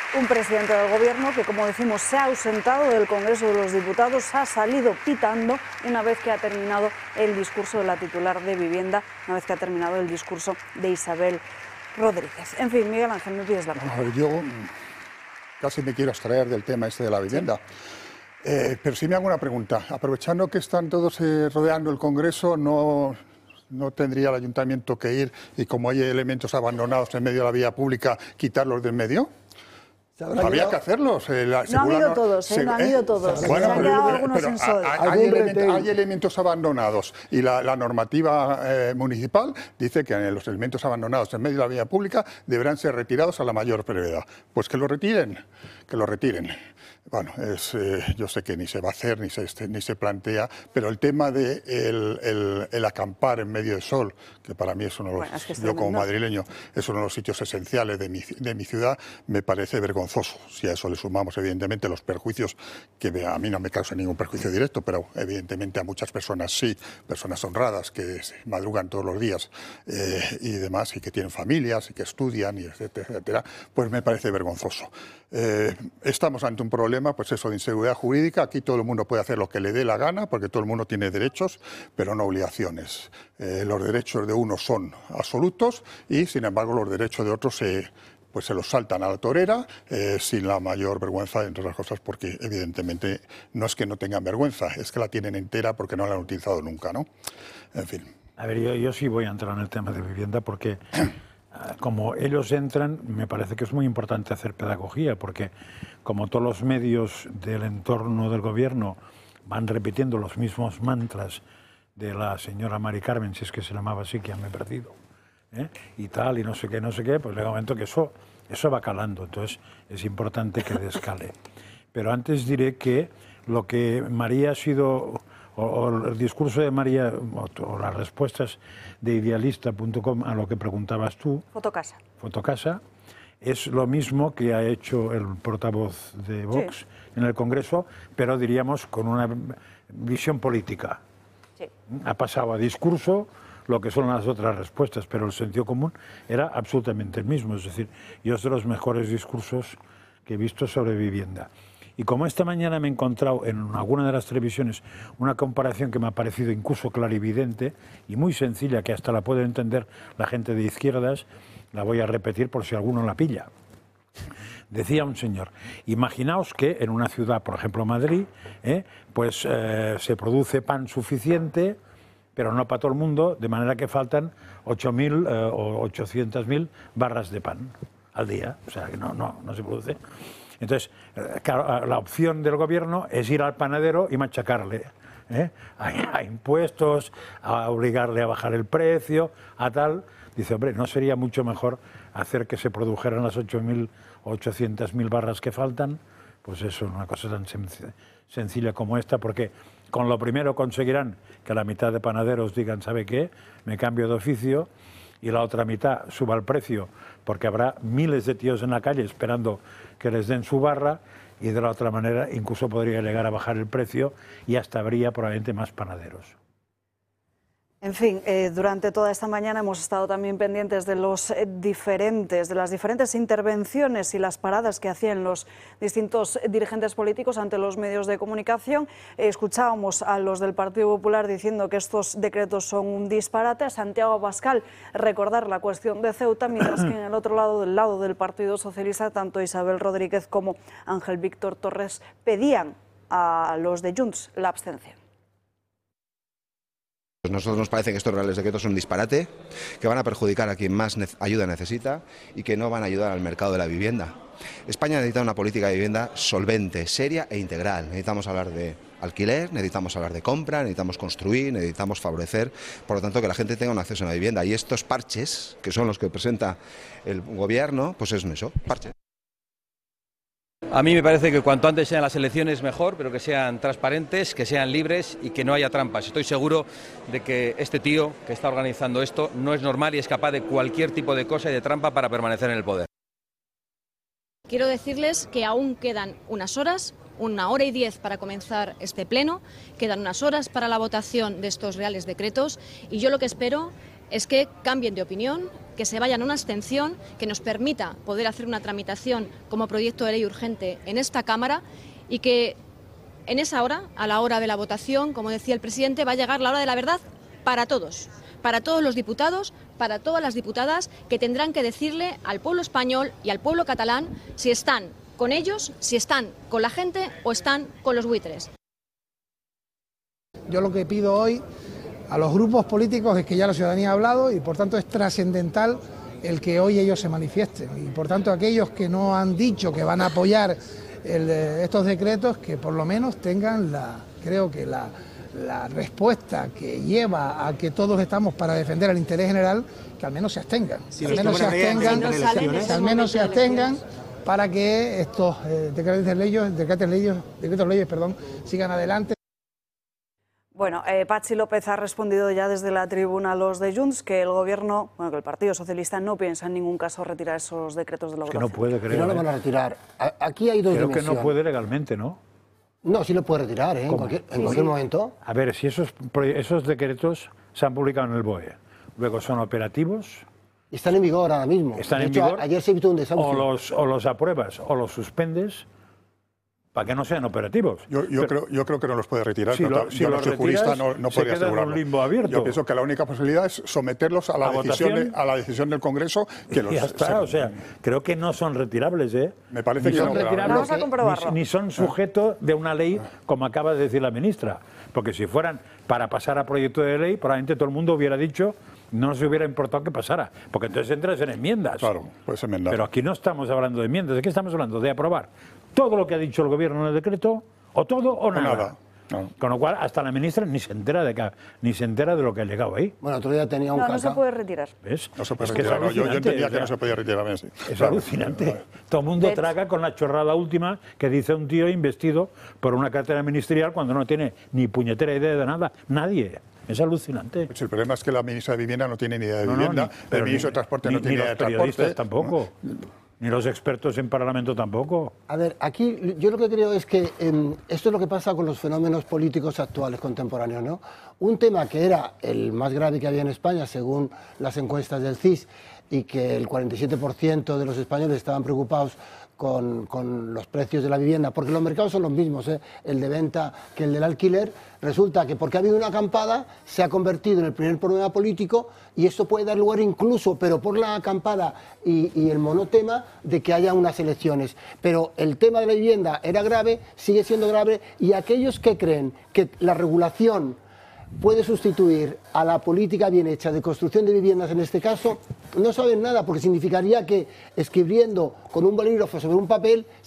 Un presidente del Gobierno que, como decimos, se ha ausentado del Congreso de los Diputados, ha salido pitando una vez que ha terminado el discurso de la titular de Vivienda, una vez que ha terminado el discurso de Isabel Rodríguez. En fin, Miguel Ángel, me pides la palabra. Yo casi me quiero abstraer del tema de la vivienda. Sí. Pero sí me hago una pregunta. Aprovechando que están todos rodeando el Congreso, ¿no tendría el Ayuntamiento que ir y, como hay elementos abandonados en medio de la vía pública, quitarlos del medio? Habría que hacerlos. No han ido todos, no han ido todos. Bueno, se han quedado algunos en sol. Hay elementos abandonados y la normativa municipal dice que los elementos abandonados en medio de la vía pública deberán ser retirados a la mayor brevedad. Pues que lo retiren, que lo retiren. Bueno, yo sé que ni se va a hacer, ni se plantea, pero el tema de el acampar en medio del sol, que para mí es uno de los, yo como madrileño, es uno de los sitios esenciales de mi ciudad, me parece vergonzoso. Si a eso le sumamos, evidentemente, los perjuicios, que a mí no me causan ningún perjuicio directo, pero evidentemente a muchas personas sí, personas honradas que madrugan todos los días y demás, y que tienen familias y que estudian, y etcétera, etcétera, pues me parece vergonzoso. Estamos ante un problema, pues eso, de inseguridad jurídica. Aquí todo el mundo puede hacer lo que le dé la gana, porque todo el mundo tiene derechos, pero no obligaciones. Los derechos de unos son absolutos y, sin embargo, los derechos de otros pues se los saltan a la torera sin la mayor vergüenza, entre otras cosas, porque evidentemente no es que no tengan vergüenza, es que la tienen entera porque no la han utilizado nunca, ¿no? En fin. A ver, yo sí voy a entrar en el tema de vivienda porque como ellos entran, me parece que es muy importante hacer pedagogía, porque como todos los medios del entorno del gobierno van repitiendo los mismos mantras de la señora Mari Carmen, si es que se llamaba así, que ya me he perdido, y tal, y no sé qué, pues llega un momento que eso va calando, entonces es importante que descale. Pero antes diré que lo que María ha sido, o el discurso de María, o las respuestas de idealista.com a lo que preguntabas tú, Fotocasa, es lo mismo que ha hecho el portavoz de Vox en el Congreso, pero diríamos con una visión política. Sí. Ha pasado a discurso lo que son las otras respuestas, pero el sentido común era absolutamente el mismo. Es decir, yo es de los mejores discursos que he visto sobre vivienda. Y como esta mañana me he encontrado en alguna de las televisiones una comparación que me ha parecido incluso clarividente y muy sencilla, que hasta la puede entender la gente de izquierdas, la voy a repetir por si alguno la pilla. Decía un señor, imaginaos que en una ciudad, por ejemplo Madrid, se produce pan suficiente, pero no para todo el mundo, de manera que faltan 8.000 o 800.000 barras de pan al día, o sea que no se produce. Entonces, claro, la opción del gobierno es ir al panadero y machacarle a impuestos, a obligarle a bajar el precio, a tal. Dice, hombre, ¿no sería mucho mejor hacer que se produjeran las 8.000 o 800.000 barras que faltan? Pues eso, una cosa tan sencilla como esta, porque con lo primero conseguirán que la mitad de panaderos digan, ¿sabe qué? Me cambio de oficio, y la otra mitad suba el precio, porque habrá miles de tíos en la calle esperando que les den su barra, y de la otra manera incluso podría llegar a bajar el precio y hasta habría probablemente más panaderos. En fin, durante toda esta mañana hemos estado también pendientes de las diferentes intervenciones y las paradas que hacían los distintos dirigentes políticos ante los medios de comunicación. Escuchábamos a los del Partido Popular diciendo que estos decretos son un disparate, a Santiago Abascal recordar la cuestión de Ceuta, mientras que en el otro lado, del lado del Partido Socialista, tanto Isabel Rodríguez como Ángel Víctor Torres pedían a los de Junts la abstención. A nosotros nos parece que estos reales decretos son un disparate, que van a perjudicar a quien más ayuda necesita y que no van a ayudar al mercado de la vivienda. España necesita una política de vivienda solvente, seria e integral. Necesitamos hablar de alquiler, necesitamos hablar de compra, necesitamos construir, necesitamos favorecer, por lo tanto, que la gente tenga un acceso a la vivienda. Y estos parches, que son los que presenta el gobierno, pues es eso, parches. A mí me parece que cuanto antes sean las elecciones mejor, pero que sean transparentes, que sean libres y que no haya trampas. Estoy seguro de que este tío que está organizando esto no es normal y es capaz de cualquier tipo de cosa y de trampa para permanecer en el poder. Quiero decirles que aún quedan unas horas, 1 hora y 10 para comenzar este pleno, quedan unas horas para la votación de estos reales decretos y yo lo que espero es que cambien de opinión, que se vayan a una abstención que nos permita poder hacer una tramitación como proyecto de ley urgente en esta Cámara y que en esa hora, a la hora de la votación, como decía el presidente, va a llegar la hora de la verdad para todos los diputados, para todas las diputadas que tendrán que decirle al pueblo español y al pueblo catalán si están con ellos, si están con la gente o están con los buitres. Yo lo que pido hoy a los grupos políticos es que ya la ciudadanía ha hablado y por tanto es trascendental el que hoy ellos se manifiesten. Y por tanto aquellos que no han dicho que van a apoyar estos decretos, que por lo menos tengan la respuesta que lleva a que todos estamos para defender el interés general, que al menos se abstengan. Si al menos se abstengan para que estos decretos leyes sigan adelante. Bueno, Patxi López ha respondido ya desde la tribuna a los de Junts que el Gobierno, que el Partido Socialista no piensa en ningún caso retirar esos decretos de la votación. Que no puede, creo. Que no lo van a retirar. Aquí hay dos dimensiones. Creo que no puede legalmente, ¿no? No, sí lo puede retirar, ¿eh? En cualquier momento. A ver, si esos decretos se han publicado en el BOE, luego son operativos. Están en vigor ahora mismo. Están de en hecho, vigor. Ayer se evitó un desahucio. O los apruebas o los suspendes para que no sean operativos. Yo creo que no los puede retirar. Si yo no soy jurista, no podría asegurarlo. En un limbo abierto. Yo pienso que la única posibilidad es someterlos a la decisión del Congreso. Que los, ya está, o sea, creo que no son retirables, ¿eh? Me parece ni que son no. retirables, Vamos a comprobarlo. ni son sujeto de una ley, como acaba de decir la ministra. Porque si fueran para pasar a proyecto de ley, probablemente todo el mundo hubiera dicho, no nos hubiera importado que pasara. Porque entonces entras en enmiendas. Claro, puedes enmendar. Pero aquí no estamos hablando de enmiendas. ¿De qué estamos hablando? De aprobar todo lo que ha dicho el Gobierno en el decreto, o todo o nada. No. Con lo cual, hasta la ministra ni se entera de lo que ha llegado ahí. Bueno, otro día tenía un No se puede retirar. ¿Ves? No se puede retirar. Yo entendía que no se podía retirar. Sí. Es alucinante. Todo el mundo traga con la chorrada última que dice un tío investido por una cartera ministerial cuando no tiene ni puñetera idea de nada. Nadie. Es alucinante. Pues el problema es que la ministra de Vivienda no tiene ni idea de vivienda, el ministro de Transporte no tiene idea de transporte. Ni los periodistas tampoco. Ni los expertos en Parlamento tampoco. A ver, aquí yo lo que creo es que esto es lo que pasa con los fenómenos políticos actuales, contemporáneos, ¿no? Un tema que era el más grave que había en España, según las encuestas del CIS, y que el 47% de los españoles estaban preocupados con los precios de la vivienda, porque los mercados son los mismos, el de venta que el del alquiler. Resulta que porque ha habido una acampada se ha convertido en el primer problema político y esto puede dar lugar incluso, pero por la acampada y el monotema, de que haya unas elecciones. Pero el tema de la vivienda era grave, sigue siendo grave, y aquellos que creen que la regulación puede sustituir a la política bien hecha de construcción de viviendas en este caso, no saben nada, porque significaría que escribiendo con un bolígrafo sobre un papel